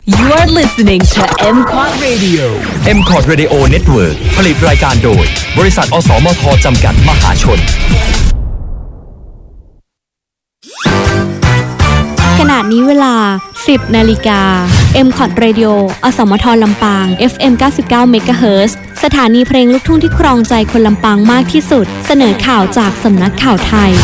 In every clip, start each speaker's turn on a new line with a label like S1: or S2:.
S1: You are listening to MQuad Radio.
S2: MQuad Radio Network ผลิตรายการโดยบริษัทอสมทจำกัดมหาชน
S3: ขณะนี้เวลา 10 นาฬิกา MQuad Radio อสมทลำปาง FM 99 MHz สถานีเพลงลูกทุ่งที่ครองใจคนลำปางมากที่สุดเสนอข่าวจากสำนักข่าวไทย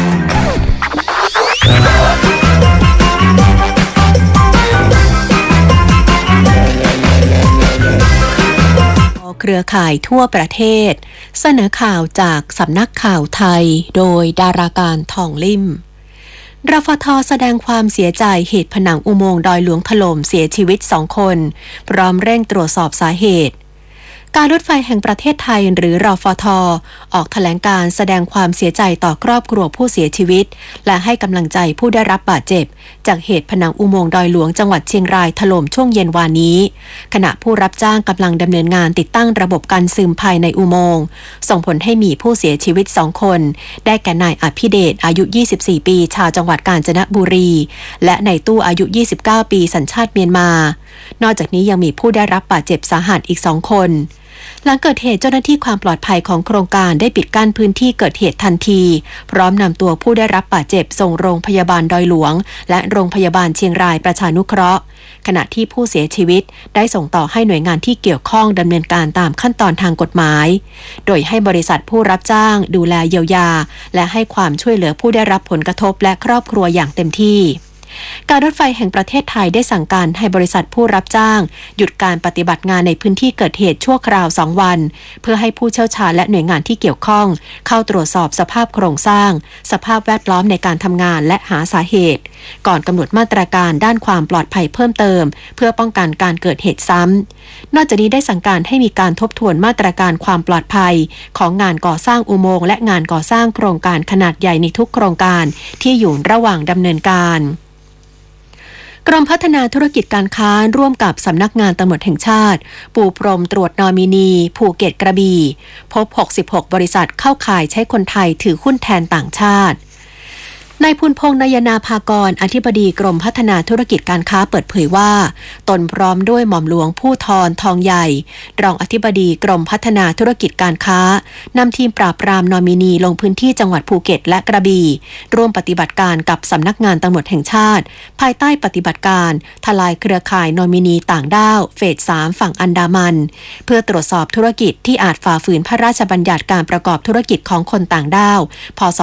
S3: เครือข่ายทั่วประเทศเสนอข่าวจากสำนักข่าวไทยโดยดาราการทองลิ่มรฟท.แสดงความเสียใจเหตุผนังอุโมงค์ดอยหลวงถล่มเสียชีวิต2 คนพร้อมเร่งตรวจสอบสาเหตุการรถไฟแห่งประเทศไทยหรือรฟท.ออกแถลงการแสดงความเสียใจต่อครอบครัวผู้เสียชีวิตและให้กำลังใจผู้ได้รับบาดเจ็บจากเหตุผนังอุโมงค์ดอยหลวงจังหวัดเชียงรายถล่มช่วงเย็นวานนี้ขณะผู้รับจ้างกำลังดำเนินงานติดตั้งระบบกันซึมภายในอุโมงค์ส่งผลให้มีผู้เสียชีวิต2 คนได้แก่นายอภิเดชอายุ24 ปีชาวจังหวัดกาญจนบุรีและนายตู้อายุ29 ปีสัญชาติเมียนมานอกจากนี้ยังมีผู้ได้รับบาดเจ็บสาหัสอีก2 คนหลังเกิดเหตุเจ้าหน้าที่ความปลอดภัยของโครงการได้ปิดกั้นพื้นที่เกิดเหตุทันทีพร้อมนำตัวผู้ได้รับบาดเจ็บส่งโรงพยาบาลดอยหลวงและโรงพยาบาลเชียงรายประชานุเคราะห์ขณะที่ผู้เสียชีวิตได้ส่งต่อให้หน่วยงานที่เกี่ยวข้องดำเนินการตามขั้นตอนทางกฎหมายโดยให้บริษัทผู้รับจ้างดูแลเยียวยาและให้ความช่วยเหลือผู้ได้รับผลกระทบและครอบครัวอย่างเต็มที่การรถไฟแห่งประเทศไทยได้สั่งการให้บริษัทผู้รับจ้างหยุดการปฏิบัติงานในพื้นที่เกิดเหตุชั่วคราว2 วันเพื่อให้ผู้เชี่ยวชาญและหน่วยงานที่เกี่ยวข้องเข้าตรวจสอบสภาพโครงสร้างสภาพแวดล้อมในการทำงานและหาสาเหตุก่อนกำหนดมาตรการด้านความปลอดภัยเพิ่มเติมเพื่อป้องกันการเกิดเหตุซ้ำนอกจากนี้ได้สั่งการให้มีการทบทวนมาตรการความปลอดภัยของงานก่อสร้างอุโมงค์และงานก่อสร้างโครงการขนาดใหญ่ในทุกโครงการที่อยู่ระหว่างดำเนินการกรมพัฒนาธุรกิจการค้าร่วมกับสำนักงานตำรวจแห่งชาติปูพรมตรวจนอมินีภูเก็ตกระบี่พบ66 บริษัทเข้าข่ายใช้คนไทยถือหุ้นแทนต่างชาตินายภูลพงษ์นายนาภากรอธิบดีกรมพัฒนาธุรกิจการค้าเปิดเผยว่าตนพร้อมด้วยหม่อมหลวงผู้ทรทองใหญ่รองอธิบดีกรมพัฒนาธุรกิจการค้านำทีมปราบปรามนอมินีลงพื้นที่จังหวัดภูเก็ตและกระบี่ร่วมปฏิบัติการกับสำนักงานตำรวจแห่งชาติภายใต้ปฏิบัติการทลายเครือข่ายนอมินีต่างด้าวเฟส 3 ฝั่งอันดามันเพื่อตรวจสอบธุรกิจที่อาจฝ่าฝืนพระราชบัญญัติการประกอบธุรกิจของคนต่างด้าวพ.ศ.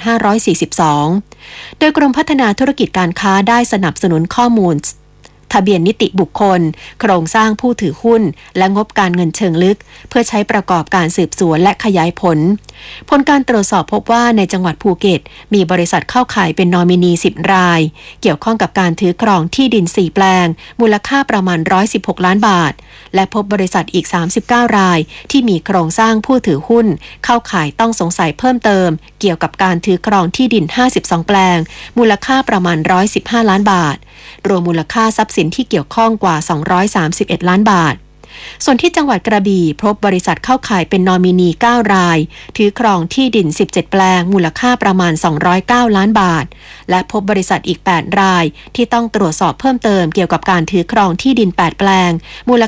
S3: 2542โดยกรมพัฒนาธุรกิจการค้าได้สนับสนุนข้อมูลทะเบียนนิติบุคคลโครงสร้างผู้ถือหุ้นและงบการเงินเชิงลึกเพื่อใช้ประกอบการสืบสวนและขยายผลการตรวจสอบพบว่าในจังหวัดภูเก็ตมีบริษัทเข้าข่ายเป็นนอมินี10 รายเกี่ยวข้องกับการถือครองที่ดิน4 แปลงมูลค่าประมาณ116 ล้านบาทและพบบริษัทอีก39 รายที่มีโครงสร้างผู้ถือหุ้นเข้าข่ายต้องสงสัยเพิ่มเติมเกี่ยวกับการถือครองที่ดิน52 แปลงมูลค่าประมาณ115 ล้านบาทรวมมูลค่าทรัพย์สินที่เกี่ยวข้องกว่า231 ล้านบาทส่วนที่จังหวัดกระบี่พบบริษัทเข้าข่ายเป็นนอมินี9 รายถือครองที่ดิน17 แปลงมูลค่าประมาณ209 ล้านบาทและพบบริษัทอีก8 รายที่ต้องตรวจสอบเพิ่มเติมเกี่ยวกับการถือครองที่ดิน8 แปลงมูล